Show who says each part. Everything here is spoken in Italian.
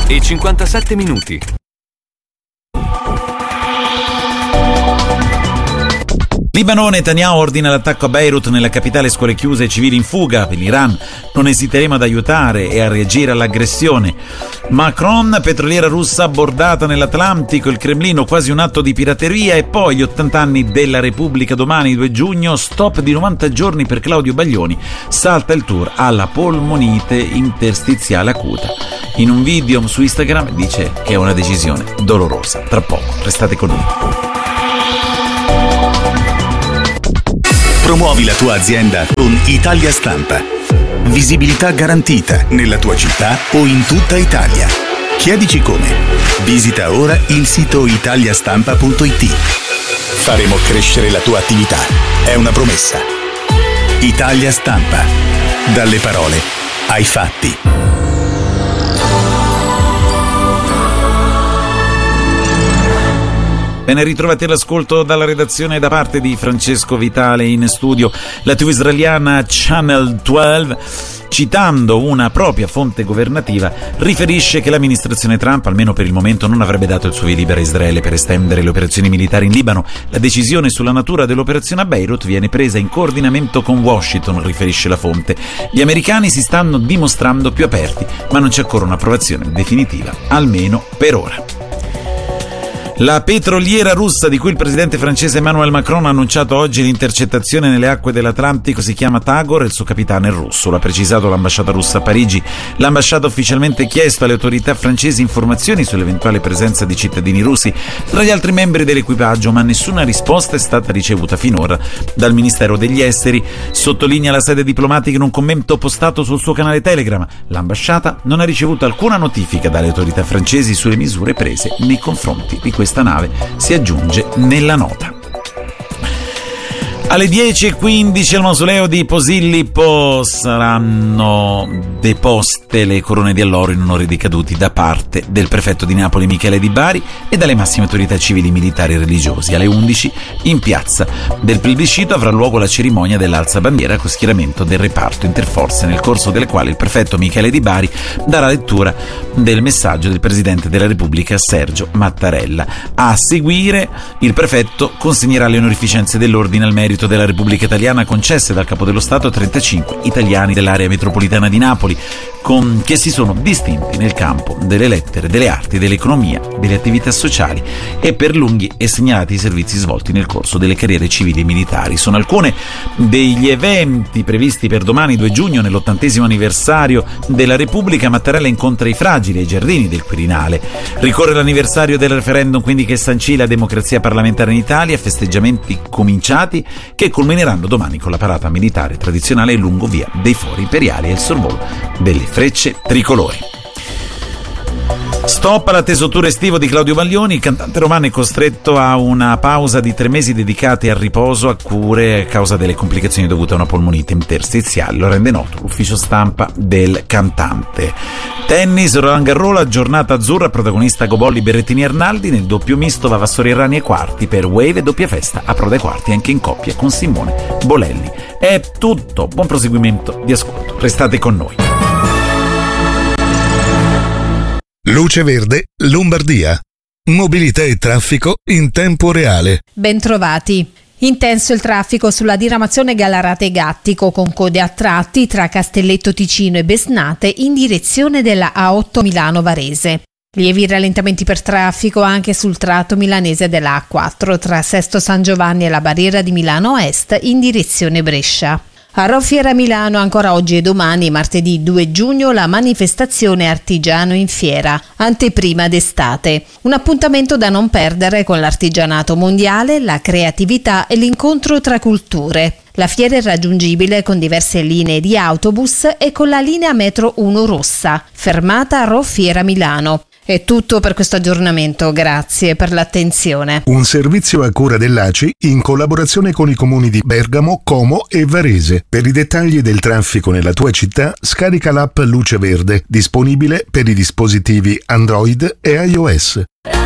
Speaker 1: e 57 minuti.
Speaker 2: Libano, Netanyahu ordina l'attacco a Beirut, nella capitale scuole chiuse e civili in fuga. Per l'Iran non esiteremo ad aiutare e a reagire all'aggressione. Macron, petroliera russa abbordata nell'Atlantico, il Cremlino quasi un atto di pirateria. E poi gli 80 anni della Repubblica domani 2 giugno, stop di 90 giorni per Claudio Baglioni, salta il tour alla polmonite interstiziale acuta. In un video su Instagram dice che è una decisione dolorosa. Tra poco, restate con noi.
Speaker 3: Promuovi la tua azienda con Italia Stampa. Visibilità garantita nella tua città o in tutta Italia. Chiedici come. Visita ora il sito italiastampa.it. Faremo crescere la tua attività. È una promessa. Italia Stampa. Dalle parole ai fatti.
Speaker 2: Ben ritrovati all'ascolto dalla redazione da parte di Francesco Vitale in studio. La TV israeliana Channel 12, citando una propria fonte governativa, riferisce che l'amministrazione Trump, almeno per il momento, non avrebbe dato il suo via libera a Israele per estendere le operazioni militari in Libano. La decisione sulla natura dell'operazione a Beirut viene presa in coordinamento con Washington, riferisce la fonte. Gli americani si stanno dimostrando più aperti, ma non c'è ancora un'approvazione definitiva, almeno per ora. La petroliera russa di cui il presidente francese Emmanuel Macron ha annunciato oggi l'intercettazione nelle acque dell'Atlantico si chiama Tagor e il suo capitano è russo, l'ha precisato l'ambasciata russa a Parigi. L'ambasciata ha ufficialmente chiesto alle autorità francesi informazioni sull'eventuale presenza di cittadini russi tra gli altri membri dell'equipaggio, ma nessuna risposta è stata ricevuta finora dal Ministero degli Esteri. Sottolinea la sede diplomatica in un commento postato sul suo canale Telegram. L'ambasciata non ha ricevuto alcuna notifica dalle autorità francesi sulle misure prese nei confronti di questa nave, si aggiunge nella nota. Alle 10:15 al mausoleo di Posillipo saranno deposte le corone di alloro in onore dei caduti da parte del prefetto di Napoli Michele Di Bari e dalle massime autorità civili, militari e religiosi. Alle 11 in piazza del plebiscito avrà luogo la cerimonia dell'alzabandiera con schieramento del reparto interforze, nel corso delle quali il prefetto Michele Di Bari darà lettura del messaggio del Presidente della Repubblica Sergio Mattarella. A seguire il prefetto consegnerà le onorificenze dell'Ordine al Merito della Repubblica Italiana concesse dal Capo dello Stato a 35 italiani dell'area metropolitana di Napoli che si sono distinti nel campo delle lettere, delle arti, dell'economia, delle attività sociali e per lunghi e segnalati servizi svolti nel corso delle carriere civili e militari. Sono alcune degli eventi previsti per domani 2 giugno nell'80° anniversario della Repubblica. Mattarella incontra i fragili ai giardini del Quirinale. Ricorre l'anniversario del referendum quindi che sancì la democrazia parlamentare in Italia, festeggiamenti cominciati che culmineranno domani con la parata militare tradizionale lungo via dei Fori Imperiali e il sorvolo delle frecce tricolori. Stop all'atteso tour estivo di Claudio Baglioni. Il cantante romano è costretto a una pausa di 3 mesi dedicati al riposo a cure a causa delle complicazioni dovute a una polmonite interstiziale. Lo rende noto l'ufficio stampa del cantante. Tennis, Roland Garros, giornata azzurra, protagonista Gobolli, Berrettini e Arnaldi. Nel doppio misto Vavassori e Rani ai quarti, per Wave e doppia festa approda ai quarti anche in coppia con Simone Bolelli. È tutto, buon proseguimento di ascolto, restate con noi.
Speaker 4: Luce Verde, Lombardia. Mobilità e traffico in tempo reale.
Speaker 5: Bentrovati. Intenso il traffico sulla diramazione Gallarate-Gattico con code a tratti tra Castelletto Ticino e Besnate in direzione della A8 Milano-Varese. Lievi rallentamenti per traffico anche sul tratto milanese della A4 tra Sesto San Giovanni e la barriera di Milano Est in direzione Brescia. A Roffiera Milano ancora oggi e domani, martedì 2 giugno, la manifestazione Artigiano in Fiera, anteprima d'estate. Un appuntamento da non perdere con l'artigianato mondiale, la creatività e l'incontro tra culture. La fiera è raggiungibile con diverse linee di autobus e con la linea metro 1 rossa, fermata a Roffiera Milano. È tutto per questo aggiornamento, grazie per l'attenzione.
Speaker 4: Un servizio a cura dell'ACI in collaborazione con i comuni di Bergamo, Como e Varese. Per i dettagli del traffico nella tua città, scarica l'app Luce Verde, disponibile per i dispositivi Android e iOS.